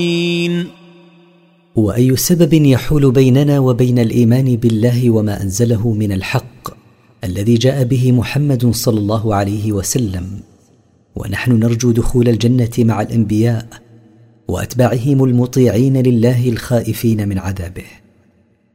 وأي سبب يحول بيننا وبين الإيمان بالله وما أنزله من الحق الذي جاء به محمد صلى الله عليه وسلم، ونحن نرجو دخول الجنة مع الأنبياء وأتباعهم المطيعين لله الخائفين من عذابه.